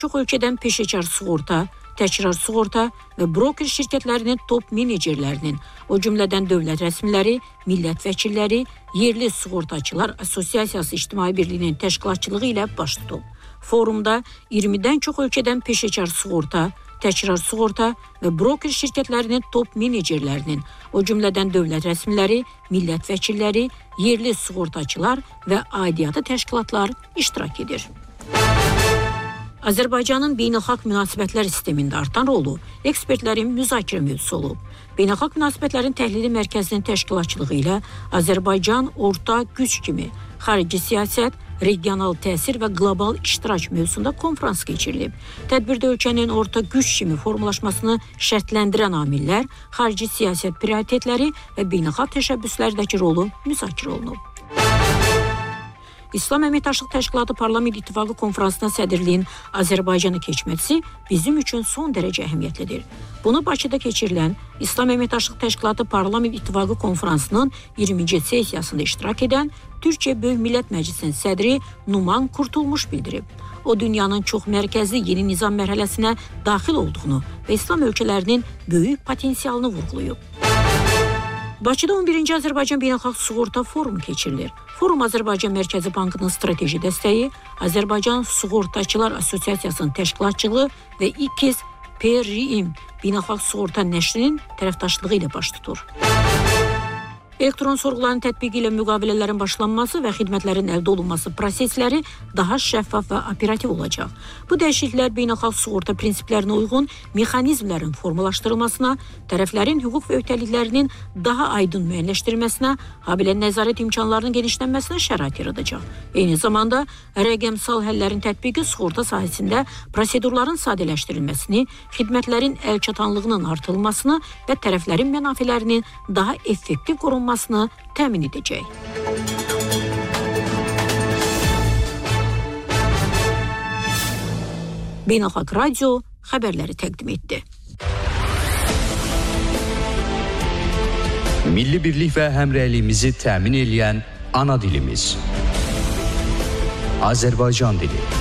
Çox ölkədən peşəkar sığorta, təkrar sığorta və broker şirkətlərinin top menecerlərinin, o cümlədən dövlət rəsmiləri, millət vəkilləri, yerli sığortaçılar Assosiasiyası İctimai Birliyinin təşkilatçılığı ilə baş tutub. Forumda 20-dən çox ölkədən peşəkar sığorta, təkrar sığorta və broker şirkətlərinin top menecerlərinin, o cümlədən dövlət rəsmiləri, millət vəkilləri, yerli sığortaçılar və aidiyyatı təşkilatlar iştirak edir. Azərbaycanın beynəlxalq münasibətlər sistemində artan rolu ekspertlərin müzakirə mövzusu olub. Beynəlxalq münasibətlərin təhlili mərkəzinin təşkilatçılığı ilə Azərbaycan orta güc kimi xarici siyasət, regional təsir və qlobal iştirak mövzusunda konfrans keçirilib. Tədbirdə ölkənin orta güc kimi formalaşmasını şərtləndirən amillər, xarici siyasət prioritetləri və beynəlxalq təşəbbüslərdəki rolu müzakirə olunub. İslam Əməkdaşlıq Təşkilatı Parlament İttifaqı konfransına sədrliyin Azərbaycanı keçməsi bizim üçün son dərəcə əhəmiyyətlidir. Bunu Bakıda keçirilən İslam Əməkdaşlıq Təşkilatı Parlament İttifaqı konfransının 20-ci sessiyasında iştirak edən Türkiyə Böyük Millət Məclisinin sədri Numan Kurtulmuş bildirib. O, dünyanın çox mərkəzli yeni nizam mərhələsinə daxil olduğunu və İslam ölkələrinin böyük potensialını vurğulayıb. Bakıda 11-ci Azərbaycan Beynəlxalq Sığorta Forumu keçirilir. Forum Azərbaycan Mərkəzi Bankının strateji dəstəyi, Azərbaycan Sığortaçılar Assosiasiyasının təşkilatçılığı və İKİZ PRİİM Beynəlxalq Sığorta Nəşrinin tərəfdaşlığı ilə baş tutur. Elektron sorğuların tətbiqi ilə müqavilələrin başlanması və xidmətlərin əldə olunması prosesləri daha şəffaf və operativ olacaq. Bu dəyişikliklər beynəlxalq sığorta prinsiplərinə uyğun mexanizmlərin formalaşdırılmasına, tərəflərin hüquq və öhdəliklərinin daha aydın müəyyənləşdirilməsinə, habelə nəzarət imkanlarının genişlənməsinə şərait yaradacaq. Eyni zamanda rəqəmsal həllərin tətbiqi sığorta sahəsində prosedurların sadələşdirilməsini, xidmətlərin əlçatanlığının artırılmasını və tərəflərin mənafelərinin daha effektiv qorunmasını təmin edəcək. Beynəlxalq Radio xəbərləri təqdim etdi. Milli birlik və həmrəyliyimizi təmin edən ana dilimiz Azərbaycan dili.